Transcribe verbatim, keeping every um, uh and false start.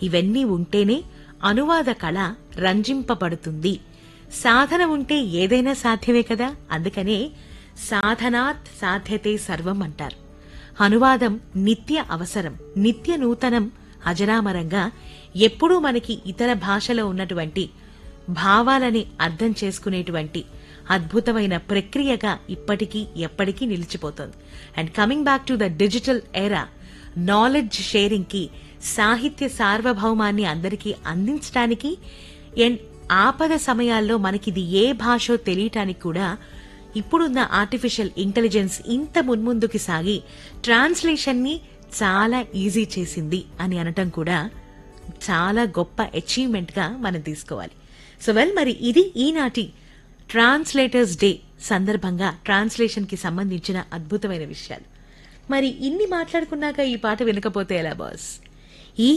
ఇవన్నీ ఉంటేనే అనువాద కళ రంజింపబడుతుంది. సాధన ఉంటే ఏదైనా సాధ్యమే కదా. అందుకనే సాధనాత్ సాధ్యతే సర్వం అంటారు. అనువాదం నిత్య అవసరం, నిత్య నూతనం, అజరామరంగా ఎప్పుడూ మనకి ఇతర భాషలో ఉన్నటువంటి భావాలని అర్థం చేసుకునేటువంటి అద్భుతమైన ప్రక్రియగా ఇప్పటికీ ఎప్పటికీ నిలిచిపోతుంది. And coming back to the digital era, knowledge sharing కి, సాహిత్య సార్వభౌమాన్ని అందరికీ అందించడానికి అండ్ ఆపద సమయాల్లో మనకిది ఏ భాషో తెలియటానికి కూడా ఇప్పుడున్న ఆర్టిఫిషియల్ ఇంటెలిజెన్స్ ఇంత మున్ముందుకి సాగి ట్రాన్స్లేషన్ ని చాలా ఈజీ చేసింది అని అనటం కూడా చాలా గొప్ప అచీవ్మెంట్ గా మనం తీసుకోవాలి. సో వెల్, మరి ఇది ఈనాటి ట్రాన్స్లేటర్స్ డే సందర్భంగా ట్రాన్స్లేషన్ కి సంబంధించిన అద్భుతమైన విషయాలు. మరి ఇన్ని మాట్లాడుకున్నాక ఈ పాట వినకపోతే ఎలా బాస్?